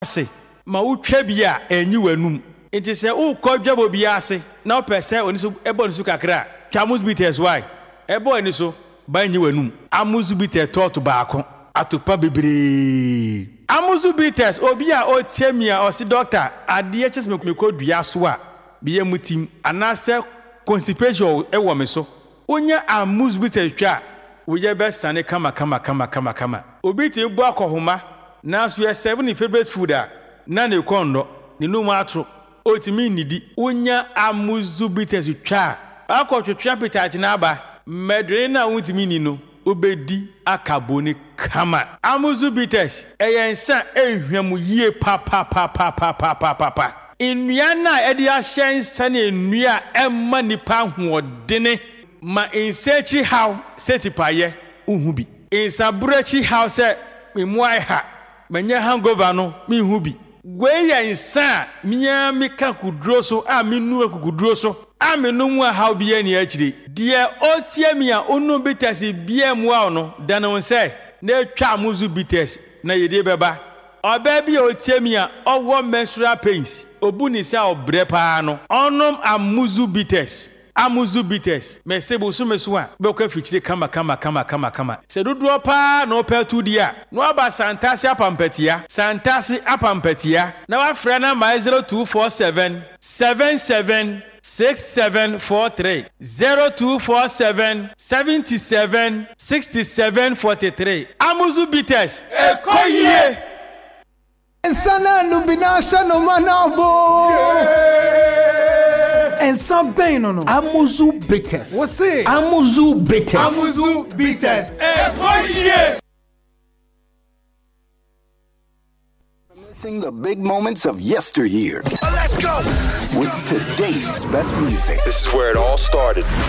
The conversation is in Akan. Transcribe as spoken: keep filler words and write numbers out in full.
ase ma wotwa bi a enyi wanum enti se wo kodwabo bi ase na opese oni so ebo ni so kakra twa amus bitters why ebo ni so ba enyi wanum amus bitters tot baako atopa bebre amus bitters obi a o tiamia o si doctor ade ches me kodua so a biye mutim anase constipation e wo me so onya amus bitters twa wo ye be sane kama kama kama kama kama obi ti bu akohoma na so ye seven favorite food a na ne kondo ni no mu atro otimi nidi onya amus bitters twa akotwetwa pitaje na aba medre na wotimi ni no obedi akaboni kama amus bitters eyensa ehwam yie pa pa pa pa pa pa pa pa pa nnua na edi ahyensa na nnua emma nipa hoodene ma insechi how setipaye uhu bi insabrechi how se memuai ha manya hangover no me hu bi gweya insa miya mika kudro so a menu akudro so a menu mu how bi ani akire de otiamia onu bitesi bia mu a no dano se na twa amuzu bitters na yede beba oba bi otiamia owo menstrual pains obuni se obre pa no onom amuzu bitters amuzu bitters mesebo so meso a be ko afichire kama kama kama kama kama se dodo pa na opetu dia no aba santasi apampatia santasi apampatia na wa frɛ na my zero two four seven seven seven six seven four three zero two four seven seven seven six seven four three amuzu bitters ekoyie ensana nubinasha no manabo ensa bem no no amuzu bitters você amuzu bitters amuzu bitters ekoyie. Missing the big moments of yesteryear. Let's go! With today's best music. This is where it all started.